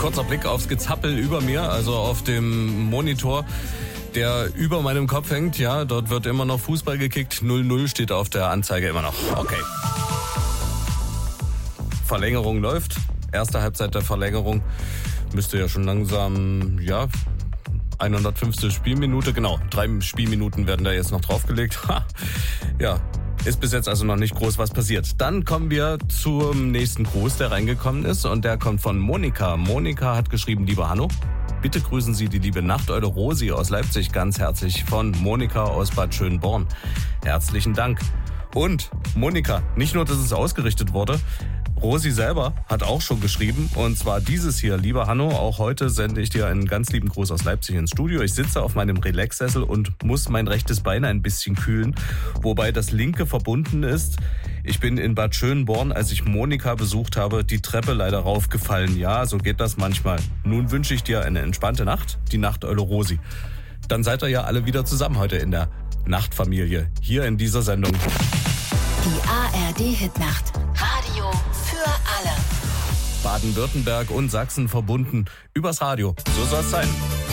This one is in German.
kurzer Blick aufs Gezappel über mir, also auf dem Monitor, der über meinem Kopf hängt. Ja, dort wird immer noch Fußball gekickt. 0-0 steht auf der Anzeige immer noch. Okay. Verlängerung läuft. Erste Halbzeit der Verlängerung. Müsste ja schon langsam, 150. Spielminute. Genau, 3 Spielminuten werden da jetzt noch draufgelegt. Ja, ist bis jetzt also noch nicht groß was passiert. Dann kommen wir zum nächsten Gruß, der reingekommen ist. Und der kommt von Monika. Monika hat geschrieben, lieber Hanno, bitte grüßen Sie die liebe Nachteule Rosi aus Leipzig ganz herzlich von Monika aus Bad Schönborn. Herzlichen Dank. Und Monika, nicht nur, dass es ausgerichtet wurde, Rosi selber hat auch schon geschrieben, und zwar dieses hier. Lieber Hanno, auch heute sende ich dir einen ganz lieben Gruß aus Leipzig ins Studio. Ich sitze auf meinem Relaxsessel und muss mein rechtes Bein ein bisschen kühlen, wobei das linke verbunden ist. Ich bin in Bad Schönborn, als ich Monika besucht habe, die Treppe leider raufgefallen. Ja, so geht das manchmal. Nun wünsche ich dir eine entspannte Nacht, die Nachteule Rosi. Dann seid ihr ja alle wieder zusammen heute in der Nachtfamilie, hier in dieser Sendung. Die ARD-Hitnacht. Radio für alle. Baden-Württemberg und Sachsen verbunden übers Radio. So soll es sein.